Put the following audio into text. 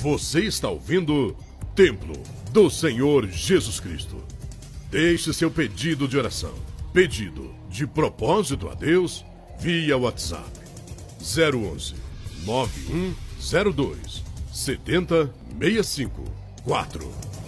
Você está ouvindo Templo do Senhor Jesus Cristo. Deixe seu pedido de oração, pedido de propósito a Deus, via WhatsApp 011 9102 7065 4.